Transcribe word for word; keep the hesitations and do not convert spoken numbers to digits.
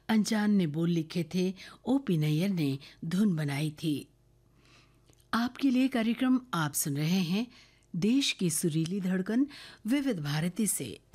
अनजान ने बोल लिखे थे, ओपी नैयर ने धुन बनाई थी। आपके लिए कार्यक्रम आप सुन रहे हैं देश की सुरीली धड़कन विविध भारती से।